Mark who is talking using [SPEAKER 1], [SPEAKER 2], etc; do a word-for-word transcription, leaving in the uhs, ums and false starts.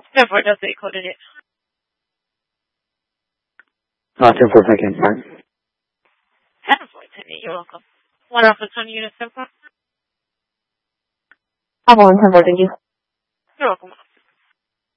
[SPEAKER 1] ten four, that's the coordinate.
[SPEAKER 2] Uh, ten four, thank you.
[SPEAKER 1] ten four, ten eight, you're welcome. One Alpha Tony Unit ten four.
[SPEAKER 3] Alpha one ten four, thank you.
[SPEAKER 1] You're welcome.